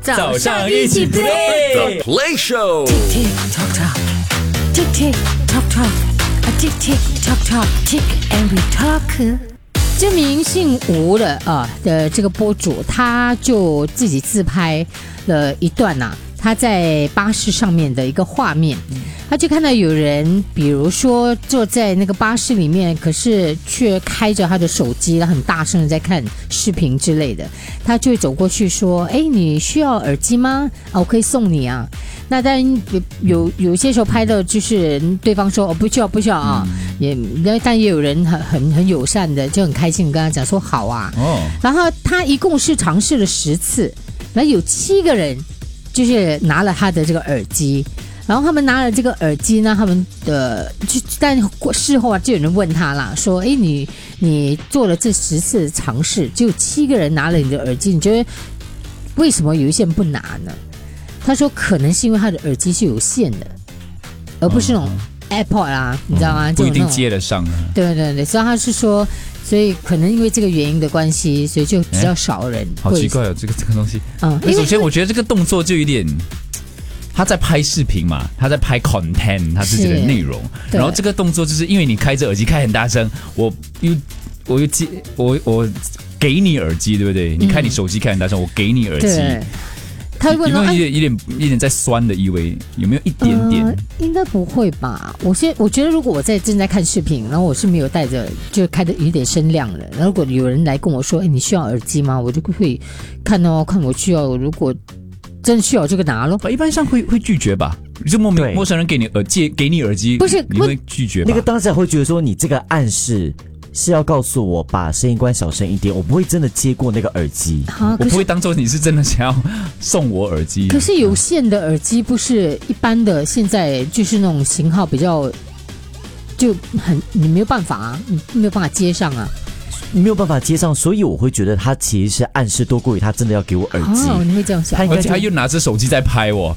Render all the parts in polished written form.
早上一起 play The Play Show。 Tick tock tock, tick tick tock tock, a tick tick tock tock, tick and we talk。这名姓吴的这个播主，他就自己自拍了一段他在巴士上面的一个画面，他就看到有人，比如说坐在那个巴士里面，可是却开着他的手机，很大声的在看视频之类的，他就会走过去说：“哎，你需要耳机吗？我可以送你啊。”那当然有些时候拍到就是对方说：“不需要，不需要啊。”但也有人很友善的，就很开心跟他讲说：“好啊。”然后他一共是尝试了10次，然后有7个人。就是拿了他的这个耳机，然后他们拿了这个耳机呢，他们但事后就有人问他啦，说：“哎，你做了这10次尝试，只有7个人拿了你的耳机，你觉得为什么有一些人不拿呢？”他说：“可能是因为他的耳机是有线的，而不是那种 AirPod 啦，你知道吗？ 不一定接得上。” 对，所以他是说。所以可能因为这个原因的关系，所以就比较少人。 好奇怪哦，这个东西。首先我觉得这个动作就有点，他在拍视频嘛，他在拍 content， 他自己的内容。然后这个动作就是因为你开着耳机开很大声，我给你耳机，对不对？你开你手机开很大声，我给你耳机。他有没有一点在酸的意味？有没有一点点？ 应该不会吧。我觉得如果我正在看视频，然后我是没有带着，就开的有点声量了。然后如果有人来跟我说：“哎，你需要耳机吗？”我就会看我需要，如果真需要这个拿咯。 一般上会拒绝吧？就陌生人给你耳机，不是你会拒绝吧？ 那个当下会觉得说你这个暗示。是要告诉我把声音关小声一点，我不会真的接过那个耳机， 我不会当做你是真的想要送我耳机。 可是有线的耳机不是一般的，现在就是那种型号比较你没有办法你没有办法接上没有办法接上，所以我会觉得他其实是暗示多过于他真的要给我耳机。 你会这样想？ 而且他又拿着手机在拍我。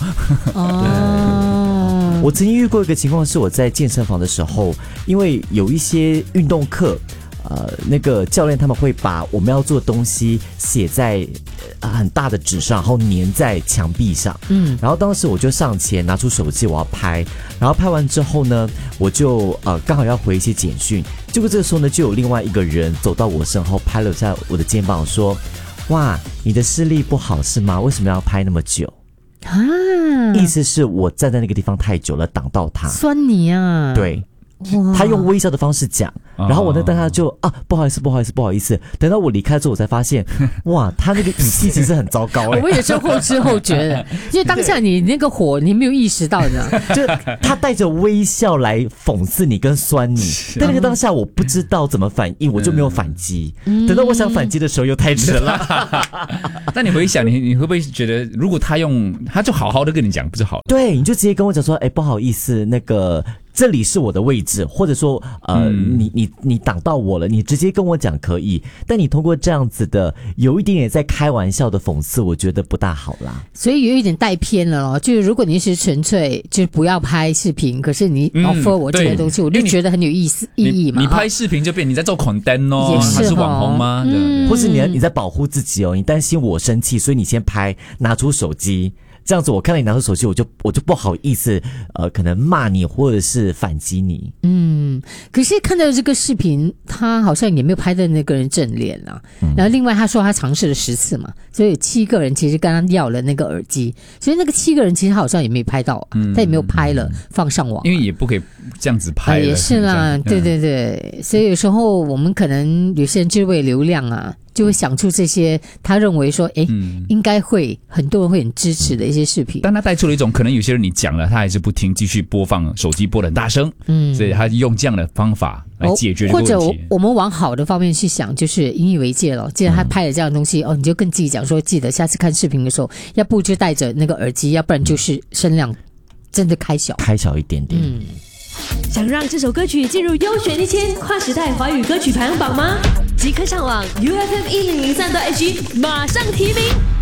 我曾经遇过一个情况，是我在健身房的时候，因为有一些运动课，那个教练他们会把我们要做的东西写在很大的纸上，然后粘在墙壁上。然后当时我就上前拿出手机，我要拍，然后拍完之后呢，我就刚好要回一些简讯，结果这个时候呢，就有另外一个人走到我身后，拍了一下我的肩膀，说：“哇，你的视力不好是吗？为什么要拍那么久？”意思是我站在那个地方太久了，挡到他， 酸你啊！ 对，他用微笑的方式讲，然后我那当下就不好意思。等到我离开之后，我才发现，哇，他那个语气其实很糟糕。 我也是后知后觉的，就当下你那个火，你没有意识到的， 就他带着微笑来讽刺你跟酸你，但那个当下我不知道怎么反应，我就没有反击。等到我想反击的时候，又太迟了。 但你回想，你会不会觉得，如果他就好好的跟你讲，不是好？ 对，你就直接跟我讲说，哎，不好意思，那个。这里是我的位置，或者说你挡到我了，你直接跟我讲可以，但你通过这样子的有一点点在开玩笑的讽刺，我觉得不大好啦。 所以有一点带偏了咯，就是如果你是纯粹就是不要拍视频，可是你 offer 我这个东西，我就觉得很有意义嘛。 你拍视频就变你在做 content 哦，他是网红吗？ 或是你在保护自己哦，你担心我生气，所以你先拍，拿出手机。这样子我看到你拿出手机，我就不好意思，可能骂你或者是反击你。 可是看到这个视频，他好像也没有拍到那个人正脸啊。然后另外他说他尝试了10次嘛，所以有7个人其实跟他要了那个耳机，所以那个7个人其实好像也没有拍到，他也没有拍了放上网， 因为也不可以这样子拍了。 也是啦，对，所以有时候我们可能有些人就是为流量就会想出这些他认为说应该会很多人会很支持的一些视频， 但他带出了一种可能有些人你讲了他还是不听，继续播放，手机播得很大声，所以他用这样的方法来解决这个问题。 或者我们往好的方面去想，就是引以为戒了。既然他拍了这样的东西你就跟自己讲说，记得下次看视频的时候，要不就带着那个耳机，要不然就是声量真的开小一点点。 想让这首歌曲进入优选1000跨时代华语歌曲排行榜吗？即刻上网 UFM1003.SG 马上提名。